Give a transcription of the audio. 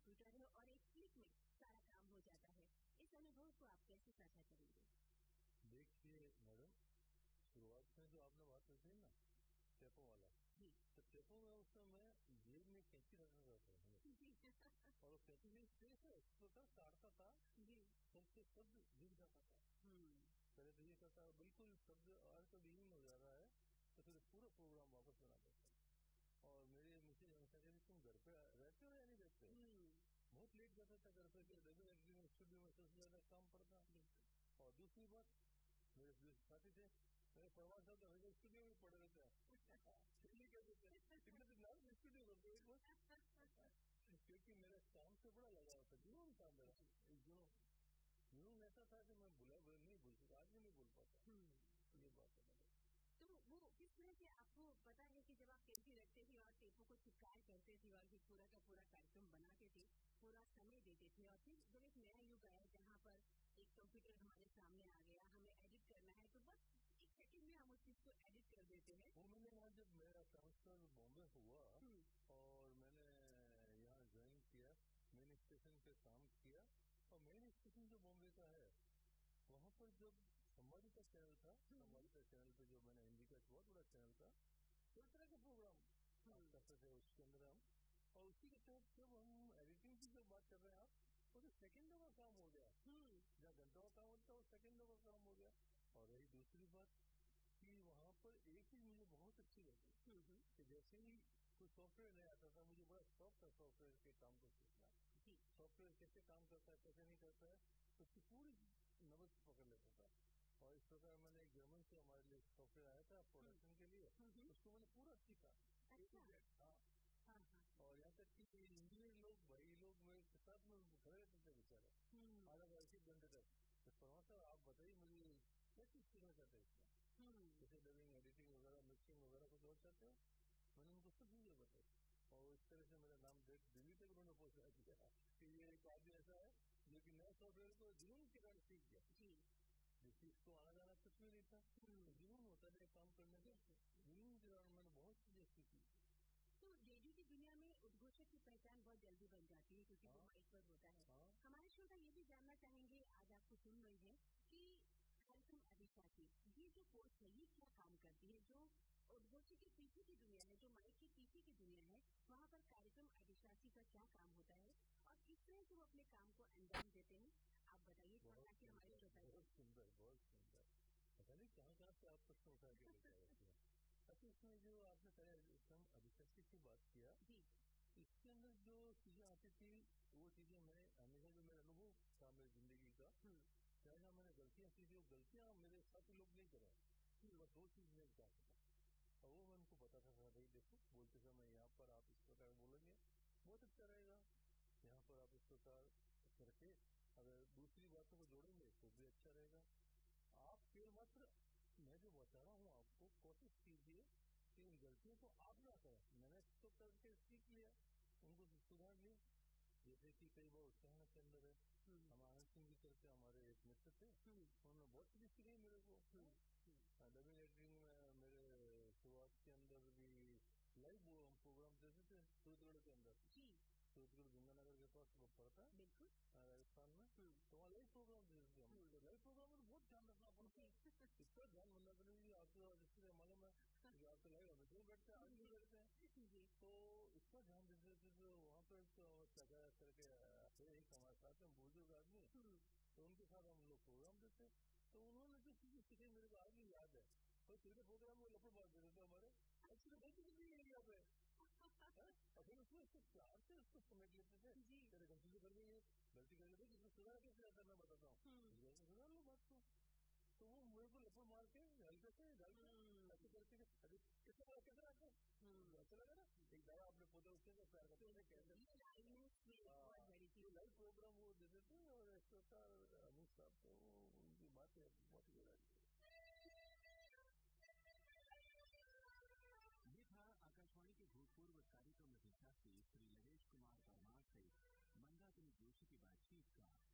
Computer है और एक क्लिक में सारा काम हो जाता है। इस अनुभव को आप कैसे साझा करेंगे? देखिए मैडम, शुरुआत में जो आपने बात की ना टेपों वाला, तो टेपों में उस समय जेब में कैंची रखा जाता है और कैंची में स्पेस है, उसको काटता था, सबसे शब्द गिर जाता था। पहले तो ये कहता है बिल्कुल शब्द आज तो बिलीन हो जा रहा है, तो फिर पूरा प्रोग्राम वापस बना देता है। और मेरे मुझे कहते थे तुम घर पे रहते हो या नहीं रहते हो? बहुत लेट जाता था घर पे, स्टूडियो में सबसे ज्यादा काम पड़ता। और दूसरी बात, मेरे साथी थे, मेरे परिवार साथ हमेशा स्टूडियो में पढ़ रहे थे, स्टूडियो करते क्योंकि मेरे काम से बड़ा लगाव था, जुनून था मेरा। जुनून ऐसा था कि मैं नहीं भूल सकता, आज भी नहीं भूल पाता। ये बात है। तो वो किस तरह से आपको पता है कि जब आप कैंची रखते थे और टेपों को चिपकाए करते थे और फिर पूरा का पूरा कार्यक्रम बनाते थे, पूरा समय देते थे, और फिर जब एक नया युग आया जहाँ पर एक कंप्यूटर हमारे सामने आ गया, हमें एडिट करना है तो बस एक सेकंड में हम उस चीज को एडिट कर देते हैं। वो मैंने यहाँ जब मेरा ट्रांसफर बॉम्बे हुआ और मैंने यहाँ ज्वाइन किया, मेन स्टेशन पे काम किया, और मेन स्टेशन जो बॉम्बे का है वहाँ पर जब संवादी का चैनल था, संवादी का चैनल पे जो मैंने हिंदी का बहुत बड़ा चैनल था, हर तरह का प्रोग्राम करते थे उसके अंदर हम। और उसी के तहत जब हम एडिटिंग की जब बात कर रहे हैं आप, तो सेकंडों का काम हो गया, जहाँ घंटों का काम होता है वो सेकंडों का काम हो गया। और रही दूसरी बात कि वहाँ पर एक चीज मुझे बहुत अच्छी लगी कि जैसे ही कोई सॉफ्टवेयर नहीं आता था, मुझे बड़ा शौक था सॉफ्टवेयर के काम को सीखना। सॉफ्टवेयर कैसे काम करता है, कैसे नहीं करता है, उसकी पूरी नब्ज पकड़ लेता था। और इस प्रकार मैंने एक जर्मन से हमारे लिए सॉफ्टवेयर आया था प्रोडक्शन के लिए, उसको मैंने पूरा सीखा। और यहाँ तक कि इंजीनियर लोग, भाई लोग मेरे साथ में खड़े रहते थे बेचारे, अलग ऐसे घंटे तक। तो परमात्मा सर आप बताइए मुझे क्या चीज सीखना चाहते हैं इसमें, जैसे डबिंग, एडिटिंग वगैरह, मिक्सिंग वगैरह कुछ और चाहते हो? मैंने उनको सब चीजें बताई। और इस तरह से मेरा नाम दिल्ली तक उन्होंने पहुंचा दिया कि ये एक आदमी ऐसा है जो कि नए सॉफ्टवेयर को जुनून के कारण सीख गया। जिसकी इसको आना जाना कुछ भी नहीं था, जुनून होता है काम करने का, जुनून के कारण मैंने बहुत चीजें सीखी। तो रेडियो की दुनिया में उद्घोषक की पहचान बहुत जल्दी बन जाती है क्योंकि वो माइक पर होता है। हमारे श्रोता ये भी जानना चाहेंगे, आज आपको सुन रहे हैं कि कार्यक्रम अधिशासी ये जो पोस्ट है ये क्या काम करती है? जो उद्घोषक के पीछे की दुनिया है, जो माइक के पीछे की दुनिया है, वहाँ पर कार्यक्रम अधिशासी का क्या काम होता है और किस तरह से वो अपने काम को अंजाम देते हैं, आप बताइए ताकि हमारे श्रोता। बहुत सुंदर, बहुत सुंदर। पता नहीं कहाँ से आप प्रश्न उठा के लेकर आते हैं। अच्छा, इसमें जो आपने कार्यक्रम अधिशासी की बात किया, इसके अंदर जो चीजें आती थी वो चीजें मैं हमेशा, जो मेरा अनुभव था मेरी जिंदगी का, जहाँ मैंने गलतियां की थी वो गलतियां मेरे साथी लोग नहीं करे, बस दो चीज मैं चाहता था। और वो मैं उनको बताता था, भाई देखो बोलते समय यहाँ पर आप इस प्रकार बोलेंगे बहुत अच्छा रहेगा, यहाँ पर आप इस प्रकार करके अगर दूसरी बातों को जोड़ेंगे तो भी अच्छा रहेगा। आप केवल मात्र मैं जो बता रहा हूँ आपको कोशिश कीजिए कि इन गलतियों को आप ना करें। मैंने तो करके सीख लिया, उनको सुधार लिया। जैसे कि कई बार उत्साहन के अंदर है, हम आनंद सिंह जी करके हमारे एक मित्र थे, उन्होंने बहुत चीजें सिखाई मेरे को। डबिंग एडिटिंग में मेरे शुरुआत के अंदर भी लाइव प्रोग्राम देते थे सूरजगढ़ के अंदर। सूरजगढ़ गंगानगर के पास वो पड़ता है राजस्थान में, तो वहाँ लाइव प्रोग्राम देते थे हम। तो लाइव प्रोग्राम में बहुत ध्यान रखना पड़ता है, इसका ध्यान रखना पड़ेगा। आपको जिससे मालूम है कि आपके लाइव हमेशा ही बैठते हैं, आज भी बैठते हैं, तो इसका ध्यान देते थे। तो वहाँ पर चचा करके एक हमारे साथ में बुजुर्ग आदमी, तो उनके साथ हम लोग प्रोग्राम देते। तो उन्होंने जो चीजें सीखी मेरे को आज भी याद है। तो तीसरे प्रोग्राम में लफड़ बात देते थे हमारे, एक्चुअली बहुत चीजें यहाँ पे और फिर उसमें प्यार से उसको समेट लेते थे। तेरे गलती से कर गई है, गलती कर लेते इसमें सुधार कैसे आता मैं बताता हूँ, सुधार लो बात को। तो वो मेरे को लफड़ मार के हल्के से ऐसे करके कैसे आता अच्छा लगा ना, एक दावा अपने पोते उसके प्यार करते लाइव प्रोग्राम वो देते थे। और इस प्रकार अमित साहब तो उनकी बातें बहुत ही ये था आकाशवाणी के भूतपूर्व कार्यक्रम अधिशासी श्री लहेश कुमार परमार से मंदाकिनी जोशी की बातचीत का